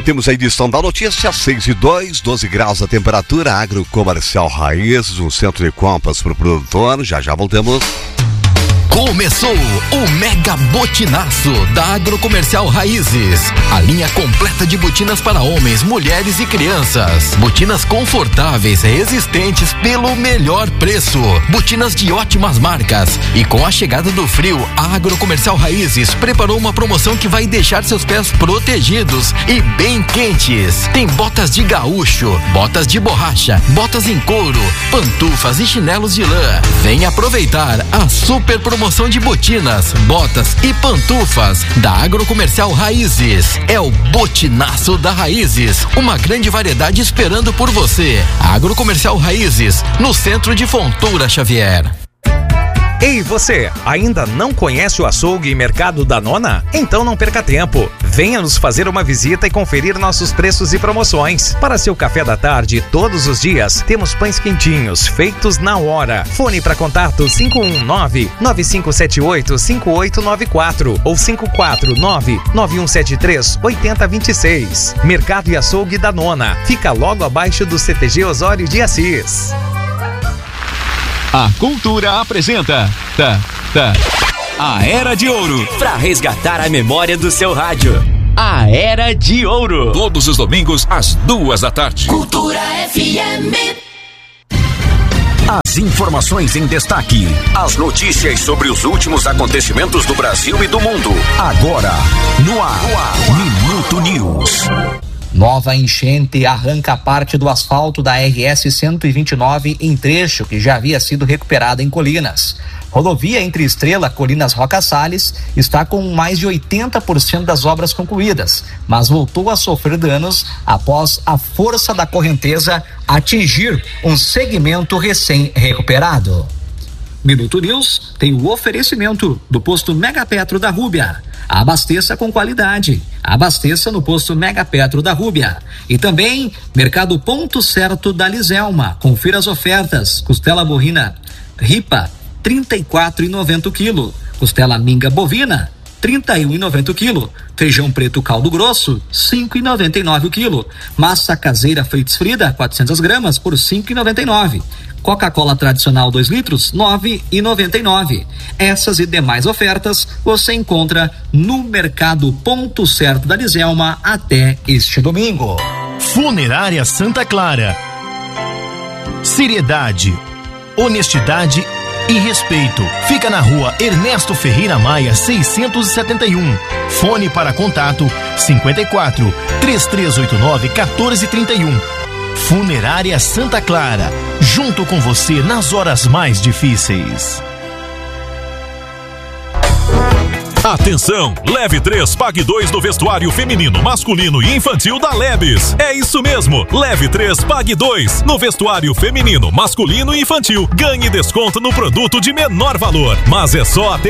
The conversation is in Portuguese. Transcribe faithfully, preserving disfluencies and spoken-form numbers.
Temos a edição da notícia, seis e dois, doze graus a temperatura, Agrocomercial Raízes, um centro de compras para o produtor. Já já voltamos. Começou o Mega Botinaço da Agrocomercial Raízes. A linha completa de botinas para homens, mulheres e crianças. Botinas confortáveis, resistentes pelo melhor preço. Botinas de ótimas marcas. E com a chegada do frio, a Agrocomercial Raízes preparou uma promoção que vai deixar seus pés protegidos e bem quentes. Tem botas de gaúcho, botas de borracha, botas em couro, pantufas e chinelos de lã. Venha aproveitar a super promoção Promoção de botinas, botas e pantufas da Agrocomercial Raízes. É o Botinaço da Raízes, uma grande variedade esperando por você. Agrocomercial Raízes, no centro de Fontoura Xavier. Ei, você, ainda não conhece o açougue e mercado da Nona? Então não perca tempo. Venha nos fazer uma visita e conferir nossos preços e promoções. Para seu café da tarde, todos os dias, temos pães quentinhos, feitos na hora. Fone para contato cinco um nove, nove cinco sete oito, cinco oito nove quatro ou cinco quatro nove, nove um sete três, oito zero dois seis. Mercado e Açougue da Nona. Fica logo abaixo do C T G Osório de Assis. A Cultura apresenta tá, tá, a Era de Ouro, para resgatar a memória do seu rádio. A Era de Ouro, todos os domingos às duas da tarde. Cultura F M. As informações em destaque, as notícias sobre os últimos acontecimentos do Brasil e do mundo. Agora, no ar, no ar. Minuto News. Nova enchente arranca parte do asfalto da R S cento e vinte e nove em trecho que já havia sido recuperado em Colinas. Rodovia entre Estrela, Colinas, Roca Salles está com mais de oitenta por cento das obras concluídas, mas voltou a sofrer danos após a força da correnteza atingir um segmento recém-recuperado. Minuto News tem o oferecimento do posto Mega Petro da Rúbia. Abasteça com qualidade. Abasteça no posto Mega Petro da Rúbia. E também Mercado Ponto Certo da Liselma. Confira as ofertas. Costela bovina ripa, trinta e quatro reais e noventa centavos o quilo. Costela minga bovina, trinta e um reais e noventa centavos o quilo. Feijão preto caldo grosso, cinco reais e noventa e nove centavos o quilo. Massa caseira Fritz Frida, quatrocentas gramas por cinco reais e noventa e nove centavos. Coca-Cola tradicional dois litros, nove reais e noventa e nove centavos. Essas e demais ofertas você encontra no Mercado Ponto Certo da Liselma até este domingo. Funerária Santa Clara. Seriedade, honestidade e respeito. Fica na rua Ernesto Ferreira Maia, seiscentos e setenta e um. Fone para contato cinquenta e quatro, três três oito nove, quatorze trinta e um. Funerária Santa Clara, junto com você nas horas mais difíceis. Atenção, leve três, pague dois do vestuário feminino, masculino e infantil da Lebes. É isso mesmo, leve três, pague dois no vestuário feminino, masculino e infantil. Ganhe desconto no produto de menor valor, mas é só até